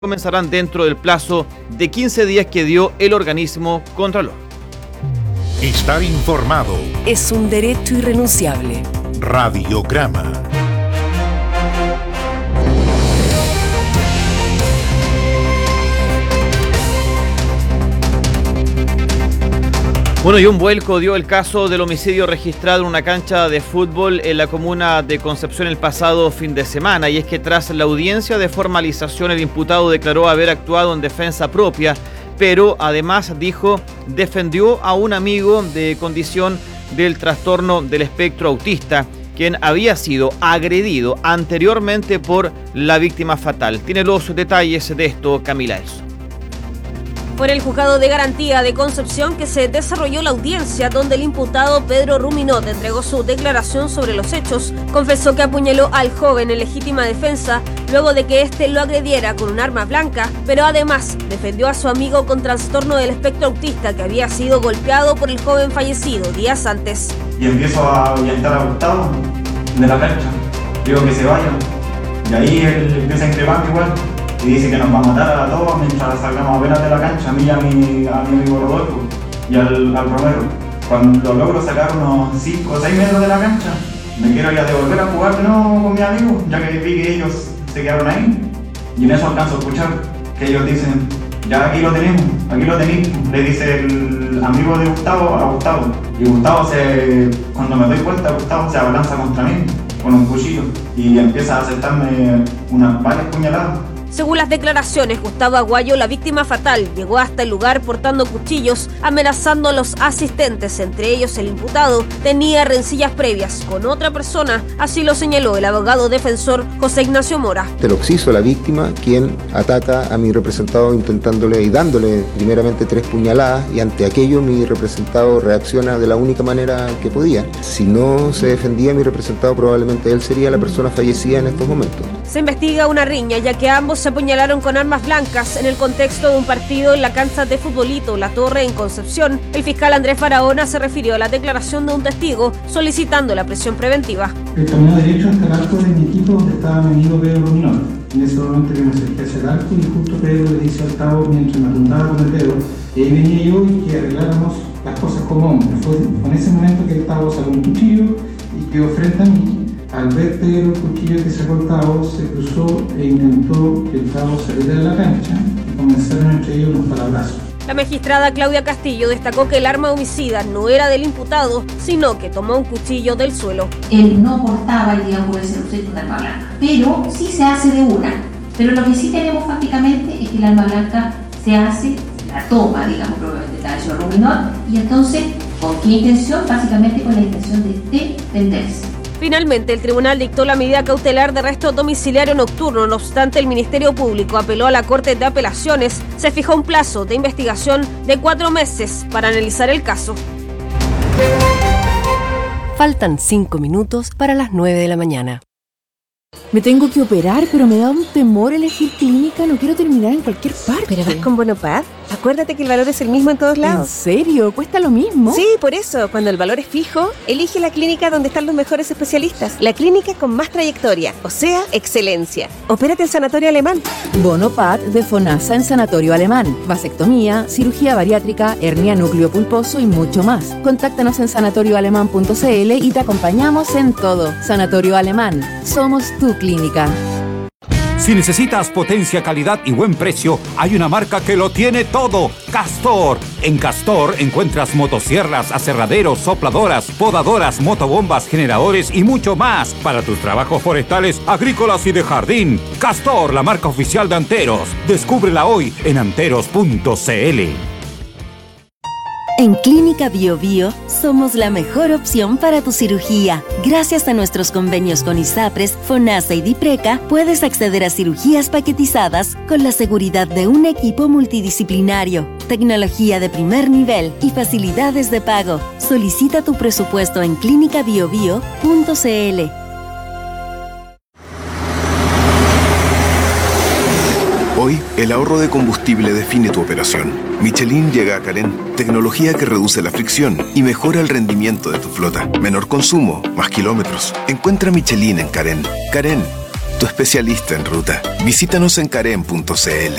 comenzarán dentro del plazo de 15 días que dio el organismo contralor. Estar informado es un derecho irrenunciable. Radiograma. Bueno, y un vuelco dio el caso del homicidio registrado en una cancha de fútbol en la comuna de Concepción el pasado fin de semana. Y es que tras la audiencia de formalización, el imputado declaró haber actuado en defensa propia, pero además dijo defendió a un amigo de condición del trastorno del espectro autista, quien había sido agredido anteriormente por la víctima fatal. Tiene los detalles de esto Camila Elso. Fue en el juzgado de garantía de Concepción que se desarrolló la audiencia, donde el imputado Pedro Ruminot entregó su declaración sobre los hechos. Confesó que apuñaló al joven en legítima defensa luego de que éste lo agrediera con un arma blanca, pero además defendió a su amigo con trastorno del espectro autista, que había sido golpeado por el joven fallecido días antes. Y empiezo a ahuyentar a Gustavo de la cancha, digo que se vayan, y ahí él empieza a increparme igual. Y dice que nos va a matar a todos mientras salgamos apenas de la cancha, a mí y a mi amigo Rodolfo y al Romero. Cuando lo logro sacar unos 5 o 6 metros de la cancha, me quiero ya devolver a jugar de nuevo con mi amigo, ya que vi que ellos se quedaron ahí. Y en eso alcanzo a escuchar que ellos dicen, ya aquí lo tenemos, le dice el amigo de Gustavo a Gustavo. Y Gustavo cuando me doy cuenta, Gustavo se abalanza contra mí con un cuchillo y empieza a acertarme unas varias puñaladas. Según las declaraciones, Gustavo Aguayo, la víctima fatal, llegó hasta el lugar portando cuchillos, amenazando a los asistentes, entre ellos el imputado. Tenía rencillas previas con otra persona, así lo señaló el abogado defensor José Ignacio Mora. Del occiso, la víctima, quien ataca a mi representado intentándole y dándole primeramente 3 puñaladas, y ante aquello mi representado reacciona de la única manera que podía. Si no se defendía mi representado, probablemente él sería la persona fallecida en estos momentos. Se investiga una riña, ya que ambos se apuñalaron con armas blancas en el contexto de un partido en la cancha de futbolito La Torre en Concepción. El fiscal Andrés Barahona se refirió a la declaración de un testigo solicitando la prisión preventiva. El camino derecho hasta el arco de mi equipo donde estaba mi amigo Pedro Ruminot. En ese momento que me acerqué hacia el arco y justo Pedro le dice al cabo mientras me apuntaba con el dedo, y ahí venía yo y que arregláramos las cosas como hombres. Fue en ese momento que el cabo sacó un cuchillo y quedó frente a mí. Al ver Pedro el cuchillo que sacó el cabo, se cruzó e intentó que el cabo saliera de la cancha y comenzaron entre ellos los palabrazos. La magistrada Claudia Castillo destacó que el arma homicida no era del imputado, sino que tomó un cuchillo del suelo. Él no portaba el día por ese objeto de arma blanca, pero sí se hace de una. Pero lo que sí tenemos prácticamente es que el arma blanca se hace, la toma, digamos, probablemente la hecho Ruminot, y entonces, ¿con qué intención? Básicamente con la intención de defenderse. Finalmente, el tribunal dictó la medida cautelar de arresto domiciliario nocturno. No obstante, el Ministerio Público apeló a la Corte de Apelaciones. Se fijó un plazo de investigación de 4 meses para analizar el caso. Faltan 5 minutos para las 9 de la mañana. Me tengo que operar, pero me da un temor elegir clínica. No quiero terminar en cualquier parte. ¿Pero vas con Bonopad? Acuérdate que el valor es el mismo en todos lados. ¿En serio? ¿Cuesta lo mismo? Sí, por eso, cuando el valor es fijo, elige la clínica donde están los mejores especialistas. La clínica con más trayectoria, o sea, excelencia. Opérate en Sanatorio Alemán. Bonopad de FONASA en Sanatorio Alemán. Vasectomía, cirugía bariátrica, hernia núcleo pulposo y mucho más. Contáctanos en sanatorioalemán.cl y te acompañamos en todo. Sanatorio Alemán. Somos tu clínica. Si necesitas potencia, calidad y buen precio, hay una marca que lo tiene todo: Castor. En Castor encuentras motosierras, aserraderos, sopladoras, podadoras, motobombas, generadores y mucho más para tus trabajos forestales, agrícolas y de jardín. Castor, la marca oficial de Anteros. Descúbrela hoy en anteros.cl. En Clínica Bio Bio somos la mejor opción para tu cirugía. Gracias a nuestros convenios con ISAPRES, FONASA y DIPRECA, puedes acceder a cirugías paquetizadas con la seguridad de un equipo multidisciplinario, tecnología de primer nivel y facilidades de pago. Solicita tu presupuesto en clinicabiobio.cl. Hoy, el ahorro de combustible define tu operación. Michelin llega a Carén, tecnología que reduce la fricción y mejora el rendimiento de tu flota. Menor consumo, más kilómetros. Encuentra Michelin en Carén. Carén, tu especialista en ruta. Visítanos en Carem.cl.